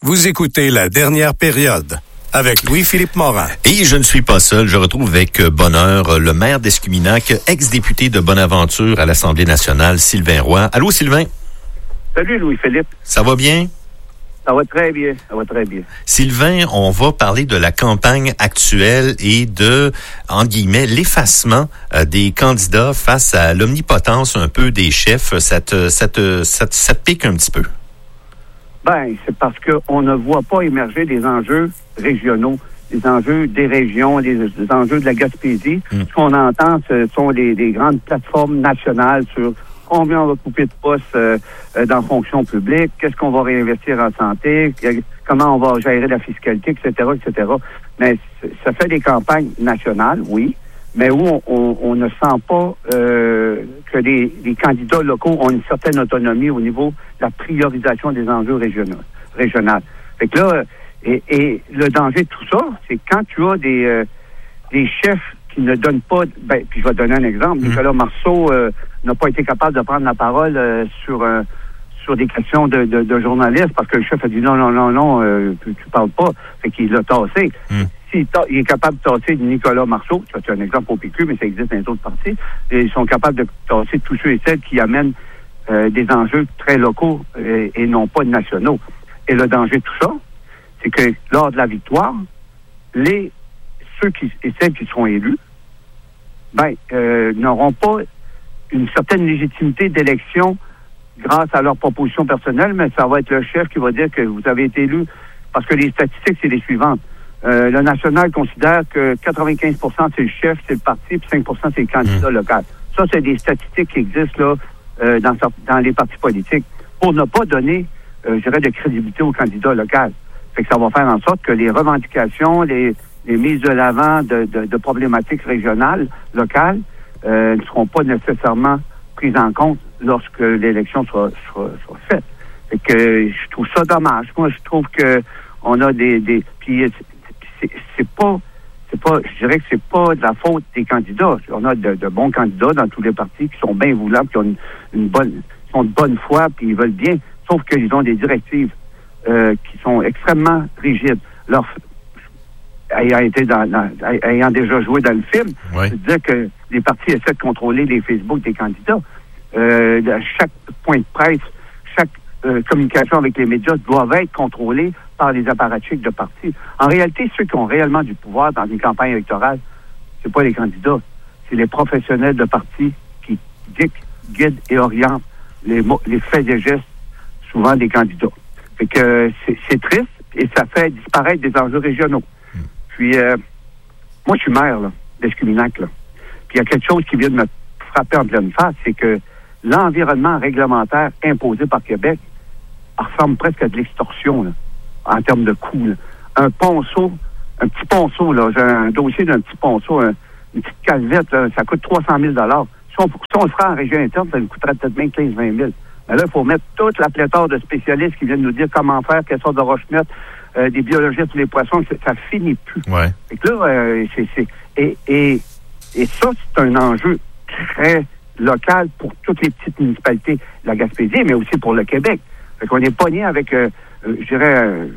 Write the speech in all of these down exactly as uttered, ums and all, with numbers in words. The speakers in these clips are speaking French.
Vous écoutez La Dernière Période avec Louis-Philippe Morin. Et je ne suis pas seul. Je retrouve avec bonheur le maire d'Escuminac, ex-député de Bonaventure à l'Assemblée nationale, Sylvain Roy. Allô, Sylvain? Salut, Louis-Philippe. Ça va bien? Ça va très bien, ça va très bien. Sylvain, on va parler de la campagne actuelle et de, en guillemets, l'effacement euh, des candidats face à l'omnipotence un peu des chefs. Ça te, ça te, ça te, ça te pique un petit peu? Ben, c'est parce qu'on ne voit pas émerger des enjeux régionaux, des enjeux des régions, des, des enjeux de la Gaspésie. Mm. Ce qu'on entend, ce sont des, des grandes plateformes nationales sur combien on va couper de postes euh, euh, dans la fonction publique, qu'est-ce qu'on va réinvestir en santé, comment on va gérer la fiscalité, et cetera, et cetera. Mais ça fait des campagnes nationales, oui, mais où on, on, on ne sent pas euh, que les, les candidats locaux ont une certaine autonomie au niveau de la priorisation des enjeux régionaux, régionaux. Fait que là, et, et le danger de tout ça, c'est quand tu as des, euh, des chefs qui ne donnent pas... Ben, puis je vais donner un exemple. Mmh. Nicolas Marceau euh, n'a pas été capable de prendre la parole euh, sur euh, sur des questions de, de, de journalistes parce que le chef a dit non, non, non, non, euh, tu, tu parles pas. Fait qu'il l'a tassé. Mmh. S'il ta- il est capable de tasser Nicolas Marceau, ça c'est un exemple au P Q, mais ça existe dans les autres partis, et ils sont capables de tasser tous ceux et celles qui amènent euh, des enjeux très locaux et, et non pas nationaux. Et le danger de tout ça, c'est que lors de la victoire, les ceux qui et celles qui seront élus, ben, euh, n'auront pas une certaine légitimité d'élection grâce à leur proposition personnelle, mais ça va être le chef qui va dire que vous avez été élu, parce que les statistiques, c'est les suivantes. Euh, le national considère que quatre-vingt-quinze pour cent c'est le chef, c'est le parti, puis cinq pour cent c'est le candidat mmh. local. Ça, c'est des statistiques qui existent là euh, dans, dans les partis politiques pour ne pas donner, euh, je dirais, de crédibilité au candidat local. Fait que ça va faire en sorte que les revendications, les les mises de l'avant de, de, de problématiques régionales, locales, euh, ne seront pas nécessairement prises en compte lorsque l'élection sera, sera, sera faite. Fait que je trouve ça dommage. Moi, je trouve que on a des... des puis c'est, c'est pas... c'est pas, je dirais que c'est pas de la faute des candidats. On a de, de bons candidats dans tous les partis qui sont bien voulants, qui ont une, une bonne... sont de bonne foi, puis ils veulent bien, sauf qu'ils ont des directives euh, qui sont extrêmement rigides. Leur ayant été dans, dans ayant déjà joué dans le film, oui. je disais que les partis essaient de contrôler les Facebook des candidats. Euh, chaque point de presse, chaque euh, communication avec les médias doivent être contrôlés par les apparatchiks de partis. En réalité, ceux qui ont réellement du pouvoir dans une campagne électorale, c'est pas les candidats, c'est les professionnels de partis qui dictent, guident et orientent les, les faits et gestes, souvent des candidats. Fait que c'est, c'est triste et ça fait disparaître des enjeux régionaux. Puis, euh, moi, je suis maire, là, d'Escuminac, là. Puis, il y a quelque chose qui vient de me frapper en pleine face, c'est que l'environnement réglementaire imposé par Québec ressemble presque à de l'extorsion, là, en termes de coûts, là. Un ponceau, un petit ponceau, là, j'ai un dossier d'un petit ponceau, un, une petite calvette, là, ça coûte trois cent mille dollars. Si on, si on le ferait en région interne, ça nous coûterait peut-être même quinze à vingt mille. Mais là, il faut mettre toute la pléthore de spécialistes qui viennent nous dire comment faire, quelle sorte de roche mettre, Euh, des biologistes pour les poissons, ça finit plus. Ouais. Et que là, euh, c'est, c'est, et, et, et ça, c'est un enjeu très local pour toutes les petites municipalités de la Gaspésie, mais aussi pour le Québec. Fait qu'on est pogné avec, euh, euh, je dirais, euh,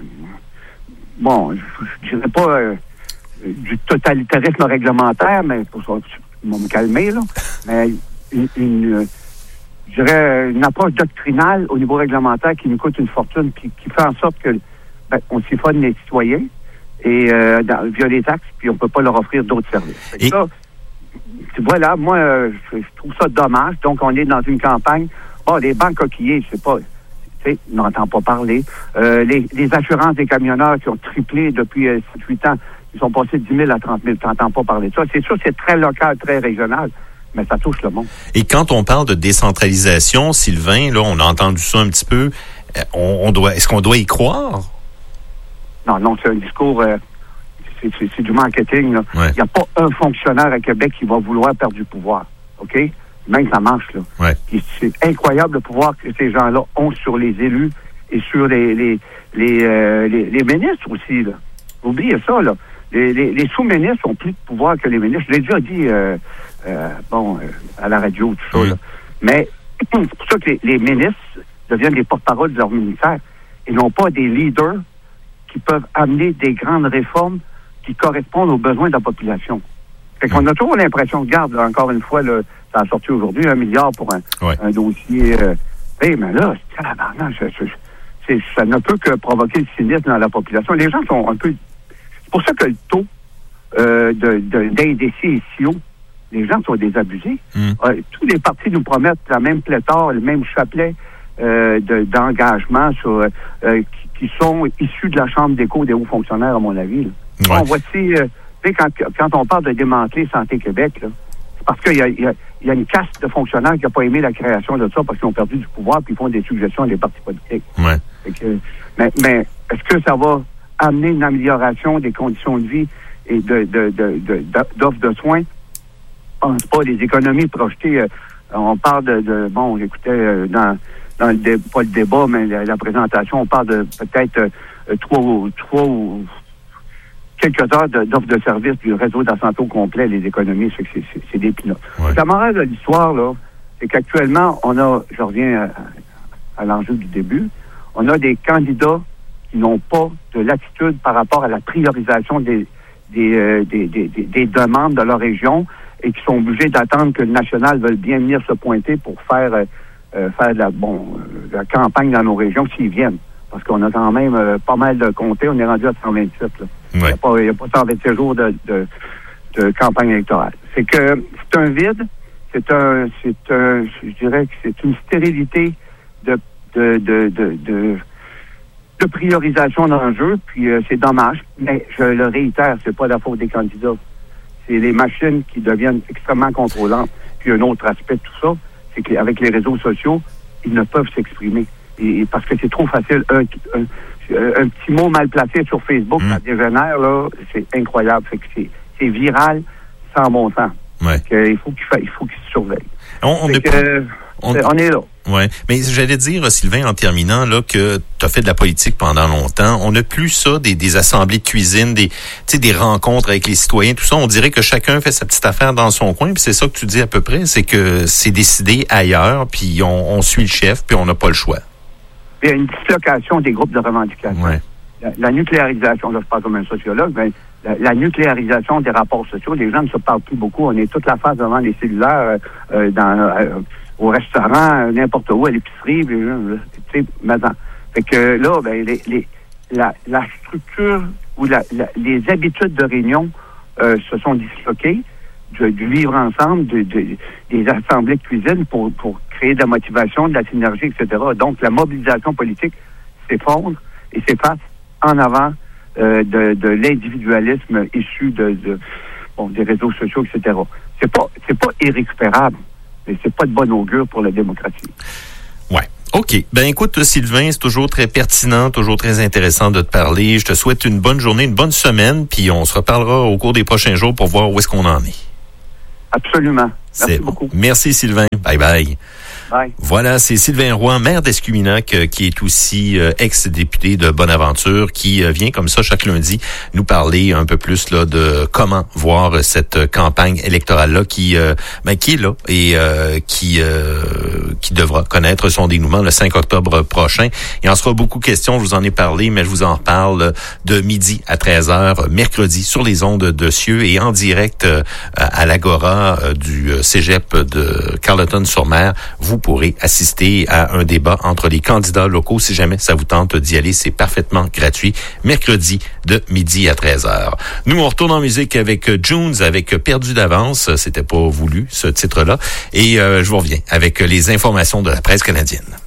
bon, je, je dirais pas euh, du totalitarisme réglementaire, mais pour ça, je vais me calmer, là, mais une, une je dirais, une approche doctrinale au niveau réglementaire qui nous coûte une fortune, qui, qui fait en sorte que ben, on siphonne les citoyens et euh, dans, via les taxes, puis on peut pas leur offrir d'autres services. Et ça, voilà, moi, euh, je, je trouve ça dommage. Donc, on est dans une campagne. Bon, les banques coquillées, je sais pas, tu sais, on n'entend pas parler. Euh, les, les assurances des camionneurs qui ont triplé depuis euh, sept huit ans, ils sont passés de dix mille à trente mille. Tu n'entends pas parler de ça. C'est sûr, c'est très local, très régional, mais ça touche le monde. Et quand on parle de décentralisation, Sylvain, là, on a entendu ça un petit peu. On, on doit, est-ce qu'on doit y croire? Non, non, c'est un discours, euh, c'est, c'est, c'est du marketing. Là. Ouais. Il n'y a pas un fonctionnaire à Québec qui va vouloir perdre du pouvoir. OK? Même ça marche, là. Ouais. Et c'est incroyable le pouvoir que ces gens-là ont sur les élus et sur les les les, euh, les, les ministres aussi, là. Oubliez ça, là. Les, les, les sous-ministres ont plus de pouvoir que les ministres. Je l'ai déjà dit, euh, euh, bon, euh, à la radio, tout ça, mmh. là. Mais c'est pour ça que les, les ministres deviennent des porte-paroles de leur ministère. Ils n'ont pas des leaders qui peuvent amener des grandes réformes qui correspondent aux besoins de la population. Fait qu'on a toujours l'impression, regarde, là, encore une fois, là, ça a sorti aujourd'hui un milliard pour un, ouais. un dossier. Euh, hey, mais là, c'est, c'est, c'est, c'est, ça ne peut que provoquer le cynisme dans la population. Les gens sont un peu... C'est pour ça que le taux euh, de, de, d'indécis est si haut. Les gens sont désabusés. Mm. Euh, tous les partis nous promettent la même pléthore, le même chapelet euh, de, d'engagement sur, euh, qui, qui sont issus de la Chambre d'écho des hauts fonctionnaires, à mon avis. Là. Ouais. Bon, voici... Euh, Quand, quand on parle de démanteler Santé Québec, là, c'est parce qu'il y a, il y, a, il y a une caste de fonctionnaires qui n'a pas aimé la création de ça parce qu'ils ont perdu du pouvoir puis ils font des suggestions à des partis politiques. Ouais. Que, mais, mais est-ce que ça va amener une amélioration des conditions de vie et de, de, de, de, d'offres de soins? Je pense pas. Les économies projetées, euh, on parle de, de bon, j'écoutais euh, dans, dans le dé, pas le débat, mais la, la présentation, on parle de peut-être euh, trois ou trois ou quelques heures de, d'offres de services du réseau de la santé au complet, les économies, c'est, c'est, c'est, c'est des pinots. Ouais. La morale de l'histoire, là, c'est qu'actuellement, on a, je reviens à, à l'enjeu du début, on a des candidats qui n'ont pas de latitude par rapport à la priorisation des, des, euh, des, des, des, des demandes de leur région et qui sont obligés d'attendre que le national veuille bien venir se pointer pour faire, euh, faire de la, bon, de la campagne dans nos régions s'ils viennent. Parce qu'on a quand même euh, pas mal de comtés, on est rendu à cent vingt-sept, là. Il ouais. n'y a, a pas cent vingt-sept jours de, de, de campagne électorale. C'est que c'est un vide, c'est un, c'est un, je dirais que c'est une stérilité de, de, de, de, de, de priorisation d'enjeux, puis euh, c'est dommage. Mais je le réitère, c'est pas la faute des candidats. C'est les machines qui deviennent extrêmement contrôlantes. Puis un autre aspect de tout ça, c'est qu'avec les réseaux sociaux, ils ne peuvent s'exprimer. Et, parce que c'est trop facile. Un, un, un petit mot mal placé sur Facebook, mmh. ça dégénère, là, c'est incroyable. Fait que c'est, c'est viral sans bon sens. Ouais. Il faut qu'il, fa, il faut qu'il se surveille. On, on, est, que, on, on est là. Oui, mais j'allais dire, Sylvain, en terminant, là, que tu as fait de la politique pendant longtemps. On n'a plus ça, des, des assemblées de cuisine, des, tu sais, des rencontres avec les citoyens, tout ça. On dirait que chacun fait sa petite affaire dans son coin, puis c'est ça que tu dis à peu près, c'est que c'est décidé ailleurs, puis on, on suit le chef, puis on n'a pas le choix. Il y a une dislocation des groupes de revendication. Ouais. La, la nucléarisation, là, je parle comme un sociologue, mais la, la nucléarisation des rapports sociaux, les gens ne se parlent plus beaucoup. On est toute la face devant les cellulaires, euh, dans, euh, au restaurant, n'importe où, à l'épicerie, tu sais, maintenant. Fait que là, ben, les, les, la, la structure ou la, la, les habitudes de réunion euh, se sont disloquées, du, du vivre ensemble, de, de, des assemblées de cuisine pour, pour créer de la motivation, de la synergie, et cetera. Donc, la mobilisation politique s'effondre et s'efface en avant euh, de, de l'individualisme issu de, de bon, des réseaux sociaux, et cetera. C'est pas, c'est pas irrécupérable, mais c'est pas de bon augure pour la démocratie. Ouais. OK. Ben écoute, Sylvain, c'est toujours très pertinent, toujours très intéressant de te parler. Je te souhaite une bonne journée, une bonne semaine, puis on se reparlera au cours des prochains jours pour voir où est-ce qu'on en est. Absolument. Merci c'est beaucoup. Bon. Merci, Sylvain. Bye bye. Bye. Voilà, c'est Sylvain Roy, maire d'Escuminac, euh, qui est aussi euh, ex-député de Bonaventure, qui euh, vient comme ça chaque lundi nous parler un peu plus là de comment voir cette campagne électorale-là qui, euh, ben, qui est là et euh, qui euh, qui devra connaître son dénouement le cinq octobre prochain. Il en sera beaucoup question, je vous en ai parlé, mais je vous en reparle de midi à treize heures, mercredi, sur les ondes de Cieux et en direct euh, à l'Agora euh, du Cégep de Carleton-sur-Mer. Vous pourrez assister à un débat entre les candidats locaux. Si jamais ça vous tente d'y aller, c'est parfaitement gratuit. Mercredi de midi à treize heures. Nous, on retourne en musique avec Jones, avec Perdu d'avance. C'était pas voulu, ce titre-là. Et euh, je vous reviens avec les informations de la presse canadienne.